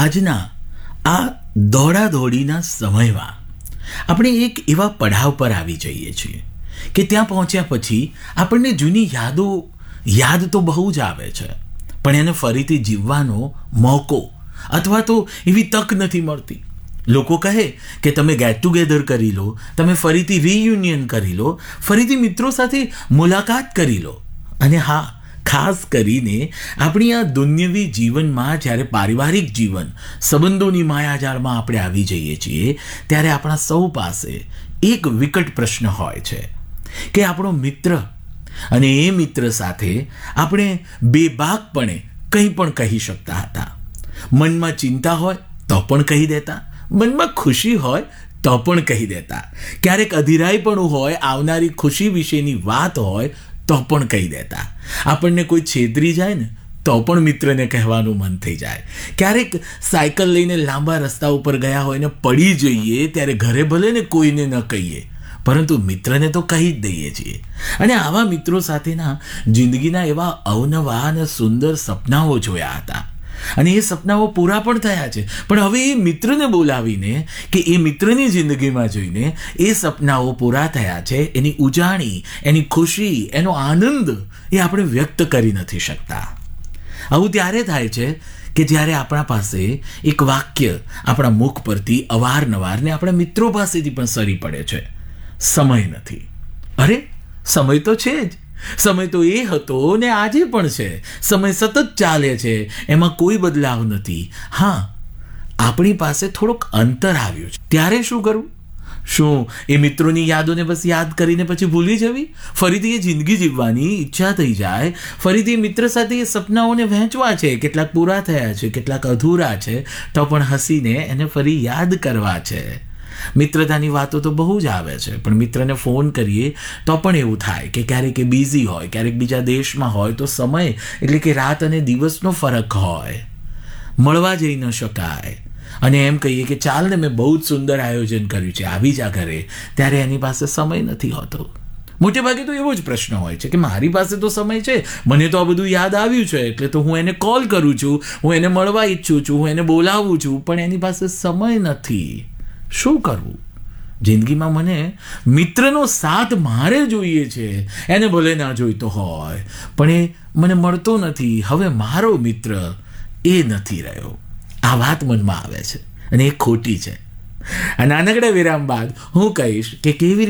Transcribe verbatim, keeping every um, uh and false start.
આજના આ દોડાદોડીના સમયમાં આપણે એક એવા પડાવ પર આવી જઈએ છીએ કે ત્યાં પહોંચ્યા પછી આપણને જૂની યાદો યાદ તો બહુ જ આવે છે, પણ એને ફરીથી જીવવાનો મોકો અથવા તો એવી તક નથી મળતી. લોકો કહે કે તમે ગેટ ટુગેધર કરી લો, તમે ફરીથી રિયુનિયન કરી લો, ફરીથી મિત્રો સાથે મુલાકાત કરી લો. અને હા, ખાસ કરીને આપણી આ દુન્યવી જીવનમાં જ્યારે પારિવારિક જીવન, સંબંધોની માયાજાળમાં આપણે આવી જઈએ છીએ ત્યારે આપણા સૌ પાસે એક વિકટ પ્રશ્ન હોય છે કે આપણો મિત્ર અને એ મિત્ર સાથે આપણે બેબાકપણે કંઈ પણ કહી શકતા હતા. મનમાં ચિંતા હોય તો પણ કહી દેતા, મનમાં ખુશી હોય તો પણ કહી દેતા, ક્યારેક અધીરાઈપણું હોય, આવનારી ખુશી વિશેની વાત હોય તો પણ કહી દેતા. આપણને કોઈ છેતરી જાય ને તો પણ મિત્રને કહેવાનું મન થઈ જાય. ક્યારેક સાયકલ લઈને લાંબા રસ્તા ઉપર ગયા હોય ને પડી જઈએ ત્યારે ઘરે ભલે ને કોઈને ન કહીએ, પરંતુ મિત્રને તો કહી જ દઈએ છીએ. અને આવા મિત્રો સાથેના જિંદગીના એવા અવનવા અને સુંદર સપનાઓ જોયા હતા અને એ સપનાઓ પૂરા પણ થયા છે. પણ હવે એ મિત્રને બોલાવીને કે એ મિત્રની જિંદગીમાં જોઈને એ સપનાઓ પૂરા થયા છે, એની ઉજાણી, એની ખુશી, એનો આનંદ એ આપણે વ્યક્ત કરી નથી શકતા. આવું ત્યારે થાય છે કે જ્યારે આપણા પાસે એક વાક્ય આપણા મુખ પરથી અવારનવાર ને આપણા મિત્રો પાસેથી પણ સરી પડે છે, સમય નથી. અરે સમય તો છે જ, સમય તો એ હતો ને આજે પણ છે. સમય સતત ચાલે છે, એમાં કોઈ બદલાવ નથી. હા, આપણી પાસે થોડોક અંતર આવ્યું છે. ત્યારે શું કરવું? શું એ મિત્રોની યાદોને બસ યાદ કરીને પછી ભૂલી જવી? ફરીથી એ જિંદગી જીવવાની ઈચ્છા થઈ જાય, ફરીથી એ મિત્ર સાથે એ સપનાઓને વહેંચવા છે. કેટલાક પૂરા થયા છે, કેટલાક અધૂરા છે, તો પણ હસીને એને ફરી યાદ કરવા છે. મિત્રતાની વાતો તો બહુ જ આવે છે, પણ મિત્રને ફોન કરીએ તો પણ એવું થાય કે ક્યારેક એ બિઝી હોય, ક્યારેક બીજા દેશમાં હોય, તો સમય એટલે કે રાત અને દિવસનો ફરક હોય, મળવા જઈ ન શકાય. અને એમ કહીએ કે ચાલ ને મેં બહુ જ સુંદર આયોજન કર્યું છે, આવી જા ઘરે, ત્યારે એની પાસે સમય નથી હોતો. મોટે ભાગે તો એવો જ પ્રશ્ન હોય છે કે મારી પાસે તો સમય છે, મને તો આ બધું યાદ આવ્યું છે એટલે તો હું એને કોલ કરું છું, હું એને મળવા ઈચ્છું છું, હું એને બોલાવું છું, પણ એની પાસે સમય નથી. શું કરવું? જિંદગીમાં મને મિત્રનો સાથ મારે જોઈએ છે, એને ભલે ના જોઈતો હોય, પણ એ મને મળતો નથી. હવે મારો મિત્ર એ નથી રહ્યો. આ વાત મનમાં આવે છે અને એ ખોટી છે. આ નાનકડા વિરામ બાદ હું કહીશ કે કેવી